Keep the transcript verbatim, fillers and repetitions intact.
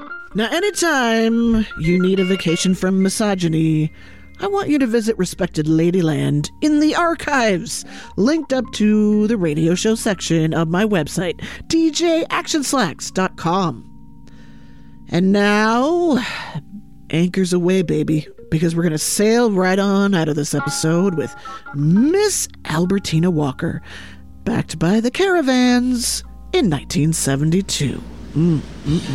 Now, anytime you need a vacation from misogyny, I want you to visit Respected Ladyland in the archives, linked up to the radio show section of my website, d j action slacks dot com. And now, anchors away, baby, because we're going to sail right on out of this episode with Miss Albertina Walker, backed by the Caravans in nineteen seventy-two. Mm, mm, mm.